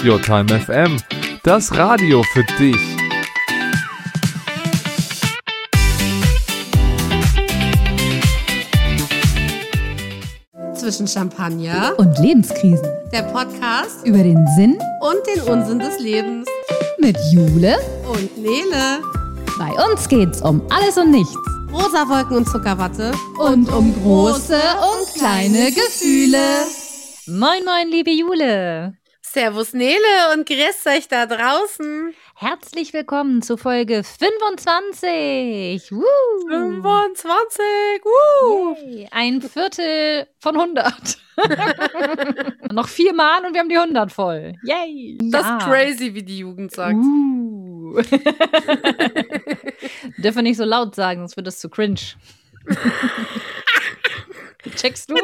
Your Time FM, das Radio für dich. Zwischen Champagner und Lebenskrisen. Der Podcast über den Sinn und den Unsinn des Lebens. Mit Jule und Nele. Bei uns geht's um alles und nichts. Rosa Wolken und Zuckerwatte. Und um große und kleine Gefühle. Moin, moin, liebe Jule. Servus Nele und grüßt euch da draußen. Herzlich willkommen zu Folge 25. 25, Yay. Ein Viertel von 100. Noch 4 Mal und wir haben die 100 voll. Yay. Das ist crazy, wie die Jugend sagt. Dürfen wir nicht so laut sagen, sonst wird das zu cringe. Checkst du?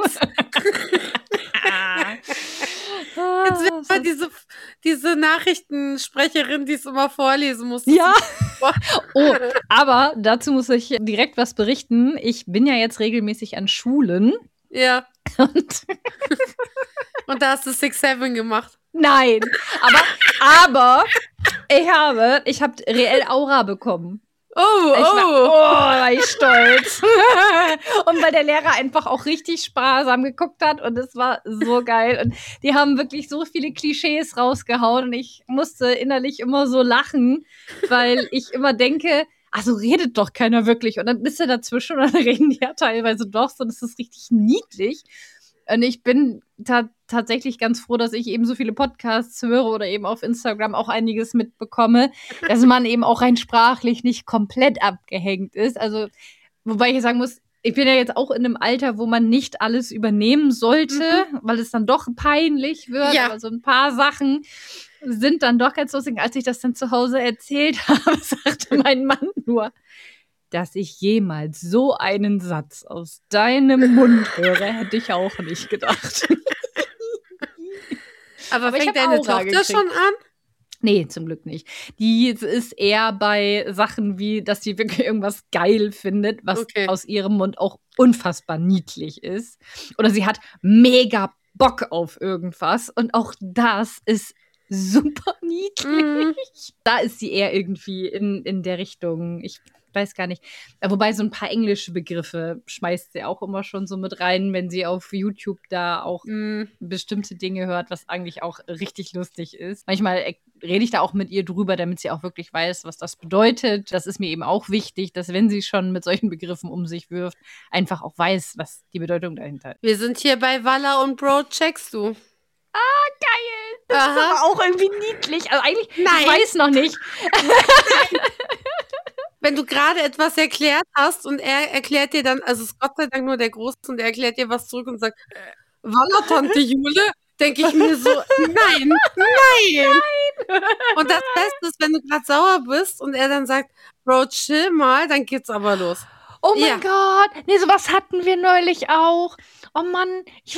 Jetzt wird mal diese Nachrichtensprecherin, die es immer vorlesen muss. Ja. Oh, aber dazu muss ich direkt was berichten. Ich bin ja jetzt regelmäßig an Schulen. Ja. Und da hast du 6-7 gemacht. Nein, aber ich habe reell Aura bekommen. War ich stolz. Und weil der Lehrer einfach auch richtig sparsam geguckt hat und es war so geil. Und die haben wirklich so viele Klischees rausgehauen und ich musste innerlich immer so lachen, weil ich immer denke, so redet doch keiner wirklich. Und dann bist du dazwischen und dann reden die ja teilweise doch so. Das ist richtig niedlich. Und ich bin tatsächlich ganz froh, dass ich eben so viele Podcasts höre oder eben auf Instagram auch einiges mitbekomme, dass man eben auch rein sprachlich nicht komplett abgehängt ist. Also, wobei ich sagen muss, ich bin ja jetzt auch in einem Alter, wo man nicht alles übernehmen sollte, weil es dann doch peinlich wird. Ja. Aber so ein paar Sachen sind dann doch ganz lustig. Als ich das dann zu Hause erzählt habe, sagte mein Mann nur, dass ich jemals so einen Satz aus deinem Mund höre, hätte ich auch nicht gedacht. Aber fängt deine Tochter schon an? Nee, zum Glück nicht. Die ist eher bei Sachen wie, dass sie wirklich irgendwas geil findet, was aus ihrem Mund auch unfassbar niedlich ist. Oder sie hat mega Bock auf irgendwas. Und auch das ist super niedlich. Da ist sie eher irgendwie in der Richtung. Ich weiß gar nicht. Wobei so ein paar englische Begriffe schmeißt sie auch immer schon so mit rein, wenn sie auf YouTube da auch bestimmte Dinge hört, was eigentlich auch richtig lustig ist. Manchmal rede ich da auch mit ihr drüber, damit sie auch wirklich weiß, was das bedeutet. Das ist mir eben auch wichtig, dass wenn sie schon mit solchen Begriffen um sich wirft, einfach auch weiß, was die Bedeutung dahinter ist. Wir sind hier bei Walla und Bro, checkst du? Geil! Das ist aber auch irgendwie niedlich. Also eigentlich, ich weiß noch nicht. Wenn du gerade etwas erklärt hast und er erklärt dir dann, also es ist Gott sei Dank nur der Große und er erklärt dir was zurück und sagt, Walla, Tante Jule, denke ich mir so, nein. Und das Beste ist, wenn du gerade sauer bist und er dann sagt, Bro, chill mal, dann geht's aber los. Oh mein Gott, nee, sowas hatten wir neulich auch. Oh Mann, ich